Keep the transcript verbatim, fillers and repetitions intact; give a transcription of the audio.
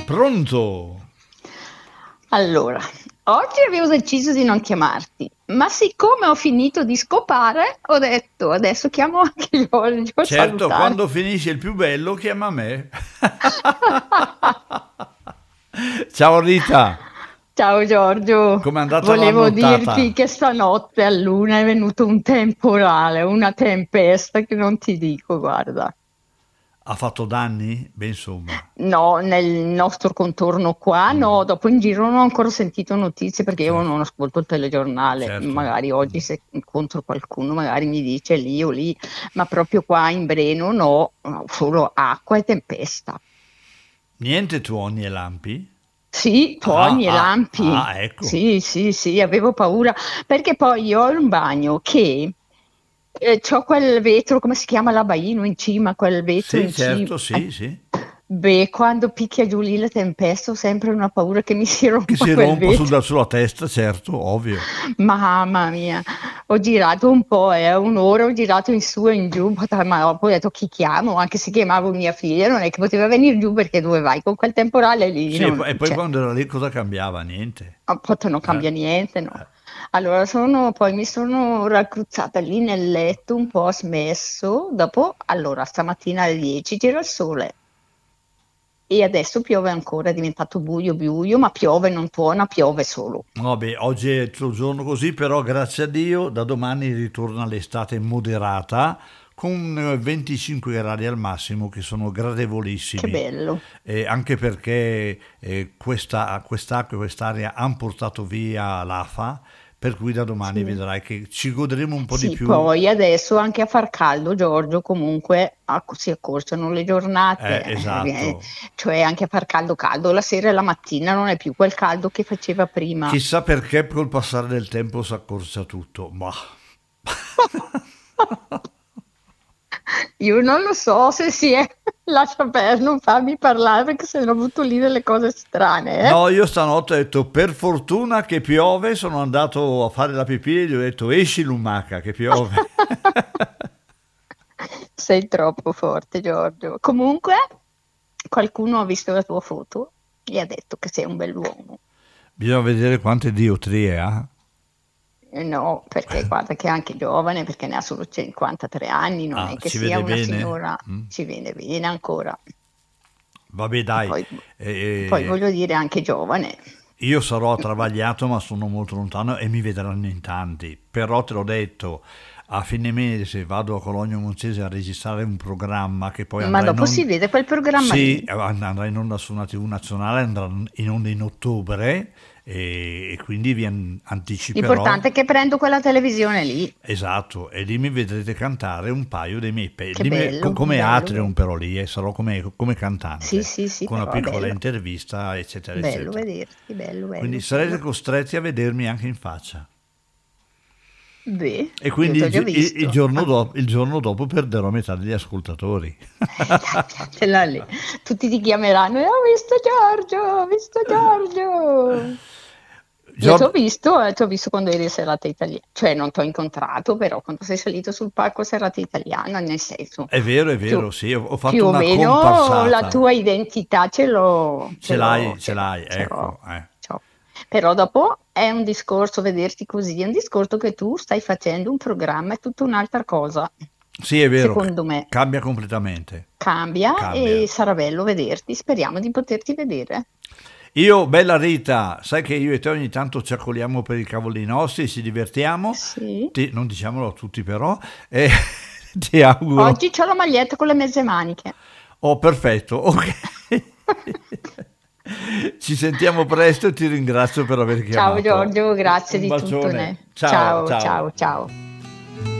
Pronto? Allora, oggi avevo deciso di non chiamarti, ma siccome ho finito di scopare, ho detto adesso chiamo anche Giorgio a Certo, salutare. quando finisce il più bello chiama me. Ciao Rita, Ciao Giorgio, com'è andata la volevo dirti nottata? che stanotte a luna è venuto un temporale, una tempesta che non ti dico, guarda. Ha fatto danni? Beh, insomma, No, nel nostro contorno qua, no, mm, dopo in giro non ho ancora sentito notizie perché io certo, non ascolto il telegiornale, certo. magari oggi Mm. se incontro qualcuno magari mi dice lì o lì, ma proprio qua in Breno no, solo acqua e tempesta. Niente tuoni e lampi? Sì, Ah, tuoni e ah, lampi. ah, ecco. Sì, sì, sì, avevo paura perché poi io ho un bagno che eh, c'ho quel vetro, come si chiama l'abbaino in cima, quel vetro Sì, in cima. certo, Eh, sì, sì. Beh, quando picchia giù lì la tempesta ho sempre una paura che mi si Che rompa si quel rompa sul- vetro. sulla testa, certo, ovvio. Mamma mia, ho girato un po', eh, un'ora ho girato in su e in giù, ma poi ho detto chi chiamo, anche se chiamavo mia figlia, non è che poteva venire giù perché dove vai con quel temporale lì, Sì, e non, poi, e poi cioè, quando era lì cosa cambiava? Niente. a volte non Eh, cambia niente, no. eh. Allora sono, poi mi sono raccruzzata lì nel letto, un po' smesso, dopo, allora stamattina alle dieci c'era il sole e adesso piove ancora, è diventato buio buio, ma piove, non tuona, piove solo. Vabbè, oggi è il tuo giorno così, però grazie a Dio da domani ritorna l'estate moderata con eh, venticinque gradi al massimo che sono Che gradevolissimi. bello. Eh, anche perché eh, questa, quest'acqua e quest'aria hanno portato via l'afa, per cui da domani Sì. vedrai che ci godremo un po' di Sì, più. poi adesso anche a far caldo, Giorgio, comunque acc- si accorciano le giornate, Eh, eh, eh, esatto. cioè anche a far caldo caldo, la sera e la mattina non è più quel caldo che faceva prima. Chissà perché col passare del tempo si accorcia tutto, ma Io non lo so se si è, lascia per, non farmi parlare perché se ne ho avuto lì delle cose strane, eh? no, io stanotte ho detto per fortuna che piove, sono andato a fare la pipì e gli ho detto esci lumaca che piove. Sei troppo forte, Giorgio. Comunque, qualcuno ha visto la tua foto e ha detto che sei un bell'uomo. Bisogna vedere quante diottrie ha. Eh, No, perché guarda che è anche giovane, perché ne ha solo cinquantatré anni, non Ah, è che si sia vede una bene? signora, Mm. ci viene bene ancora. Vabbè E dai, poi, poi eh, voglio dire anche giovane. io sarò travagliato ma sono molto lontano e mi vedranno in tanti, però te l'ho detto, a fine mese vado a Cologno Monzese a registrare un programma che poi Ma andrà in dopo si onda, vede quel programma sì, lì. andrà in onda su una tivù nazionale, andrà in onda in ottobre e, e quindi vi an- anticiperò. L'importante è che prendo quella televisione lì. Esatto, e lì mi vedrete cantare un paio dei miei pezzi, Che lì mi- co- bello, come bello, Atrium bello. però lì, eh, sarò come, come Sì, cantante, sì, sì, con una però è piccola bello. intervista, eccetera, Bello eccetera. vederti, bello, Quindi bello, sarete bello. costretti a vedermi anche in faccia. Beh, E io quindi ti ho il, già gi- il- il visto. giorno Ah, dopo, il giorno dopo perderò metà degli ascoltatori. ce l'ha lì. Tutti ti chiameranno, "Eh, ho visto Giorgio, ho visto Giorgio. Io ti ho Gior- visto, eh, ti ho visto quando eri a serata italiana, cioè non ti ho incontrato, però quando sei salito sul palco a serata italiana, nel senso, È vero, è più, vero, sì, ho, ho fatto più o una meno la comparsata. tua identità ce l'ho, ce Ce l'ho, l'hai, ce ce l'ho, l'hai, ce l'ho, ecco. Eh. ce l'ho. Però dopo è un discorso, vederti così, è un discorso che tu stai facendo un programma, è tutta un'altra cosa, Sì, è vero, c- secondo me. cambia completamente. Cambia e Cambia. sarà bello vederti, speriamo di poterti vedere. Io, bella Rita, sai che io e te ogni tanto circoliamo per i cavoli nostri, ci divertiamo, Sì. ti- non diciamolo a tutti però, e ti auguro. Oggi c'ho la maglietta con le mezze maniche. Oh, perfetto, ok. Ci sentiamo presto e ti ringrazio per aver Ciao chiamato. Giorgio, grazie Un di tutto. bacione. Ne. Ciao, Ciao, ciao. ciao, ciao.